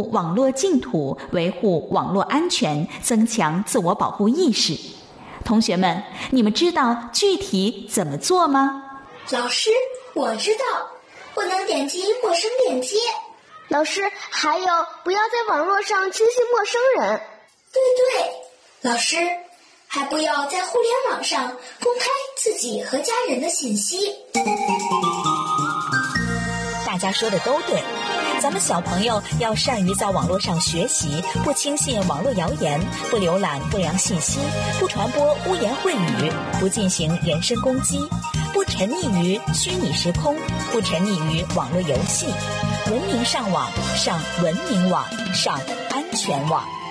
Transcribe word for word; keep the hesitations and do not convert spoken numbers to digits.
护网络净土，维护网络安全，增强自我保护意识。同学们，你们知道具体怎么做吗？ 老师，我知道，不能点击陌生链接。 老师，还有不要在网络上轻信陌生人。 对对，老师，还不要在互联网上公开自己和家人的信息。 大家说的都对，咱们小朋友要善于在网络上学习，不轻信网络谣言，不浏览不良信息，不传播污言秽语，不进行人身攻击，不沉溺于虚拟时空，不沉溺于网络游戏。文明上网，上文明网，上安全网。